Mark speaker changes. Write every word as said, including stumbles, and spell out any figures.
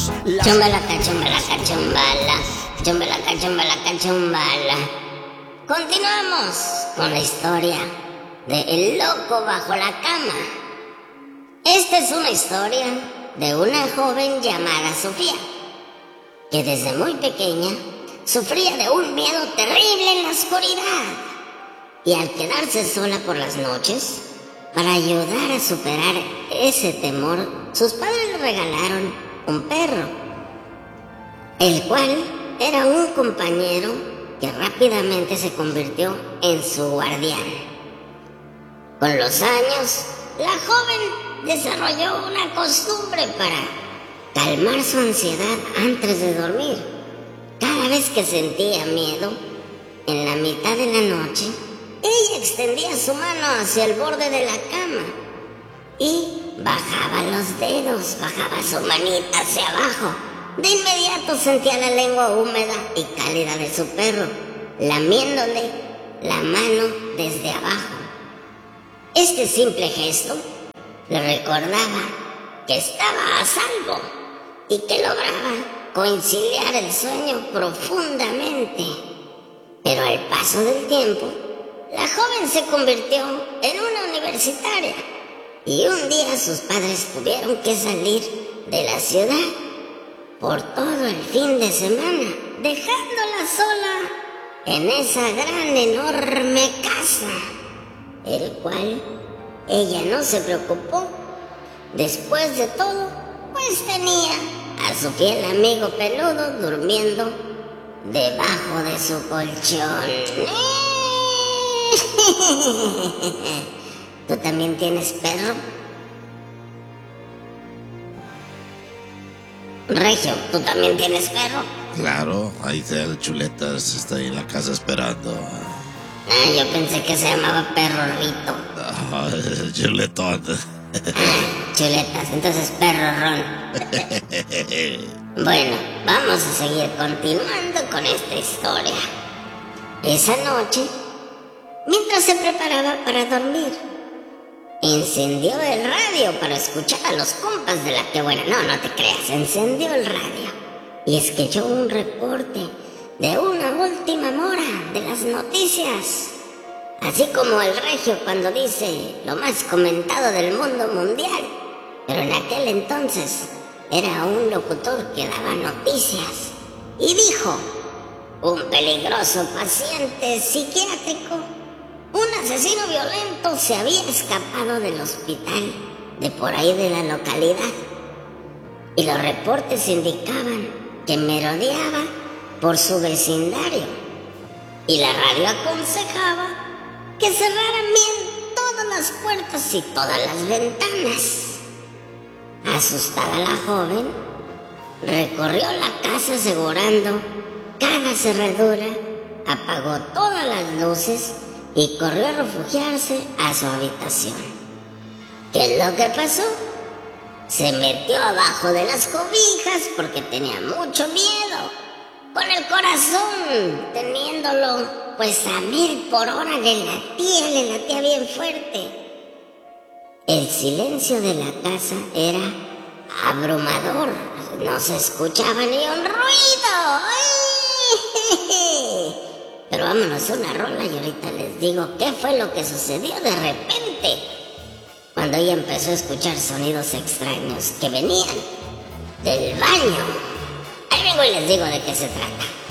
Speaker 1: somos la...
Speaker 2: Chumbalaca, chumbalaca, chumbala. Chumbalaca, chumbalaca, chumbala. Continuamos con la historia de El loco bajo la cama. Esta es una historia de una joven llamada Sofía, que desde muy pequeña sufría de un miedo terrible en la oscuridad. Y al quedarse sola por las noches, para ayudar a superar ese temor, sus padres le regalaron un perro, el cual era un compañero que rápidamente se convirtió en su guardián. Con los años, la joven desarrolló una costumbre para calmar su ansiedad antes de dormir. Cada vez que sentía miedo, en la mitad de la noche, ella extendía su mano hacia el borde de la cama y bajaba los dedos, bajaba su manita hacia abajo. De inmediato sentía la lengua húmeda y cálida de su perro, lamiéndole la mano desde abajo. Este simple gesto le recordaba que estaba a salvo y que lograba conciliar el sueño profundamente. Pero al paso del tiempo, la joven se convirtió en una universitaria y un día sus padres tuvieron que salir de la ciudad por todo el fin de semana, dejándola sola en esa gran enorme casa, el cual ella no se preocupó. Después de todo, pues tenía a su fiel amigo peludo durmiendo debajo de su colchón. ¿Tú también tienes perro? Regio, ¿tú también tienes perro?
Speaker 1: Claro, ahí está el Chuletas, está ahí en la casa esperando.
Speaker 2: Ah, yo pensé que se llamaba Perro Rito.
Speaker 1: Ah, el Chuletón.
Speaker 2: Ah, Chuletas, entonces Perro Ron. Bueno, vamos a seguir continuando con esta historia. Esa noche, mientras se preparaba para dormir, encendió el radio para escuchar a los compas de la que buena. No, no te creas, encendió el radio y escuchó un reporte de una última hora de las noticias. Así como el Regio cuando dice lo más comentado del mundo mundial. Pero en aquel entonces era un locutor que daba noticias y dijo: un peligroso paciente psiquiátrico, un asesino violento, se había escapado del hospital de por ahí de la localidad. Y los reportes indicaban que merodeaba por su vecindario. Y la radio aconsejaba que cerraran bien todas las puertas y todas las ventanas. Asustada la joven, recorrió la casa asegurando cada cerradura, apagó todas las luces y corrió a refugiarse a su habitación. ¿Qué es lo que pasó? Se metió abajo de las cobijas porque tenía mucho miedo, con el corazón teniéndolo pues a mil por hora, le latía, le latía bien fuerte. El silencio de la casa era abrumador, no se escuchaba ni un ruido. ¡Ay! Pero vámonos a una rola y ahorita les digo qué fue lo que sucedió de repente cuando ella empezó a escuchar sonidos extraños que venían del baño. Ahí vengo y les digo de qué se trata.